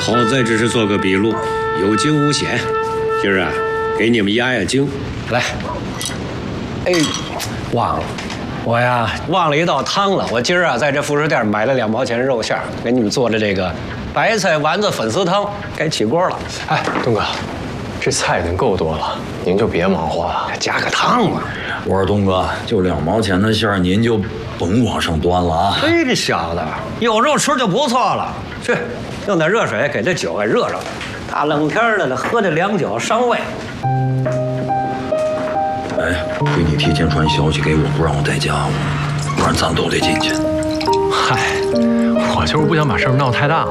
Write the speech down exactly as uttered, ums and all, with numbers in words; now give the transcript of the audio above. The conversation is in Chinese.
好在只是做个笔录，有惊无险。今儿啊，给你们压压惊。来，哎，忘了，我呀忘了一道汤了。我今儿啊在这副食店买了两毛钱肉馅儿，给你们做的这个白菜丸子粉丝汤，该起锅了。 哎，东哥，这菜已经够多了，您就别忙活了， 加个汤嘛。 我说东哥，就两毛钱的馅儿，您就甭往上端了啊！ 嘿，这小子有肉吃就不错了。去，用点热水给这酒给热热。大冷天的，喝这凉酒伤胃。 哎，亏你提前传消息给我，不让我带家伙，不然咱都得进去。 嗨，我就是不想把事儿闹太大。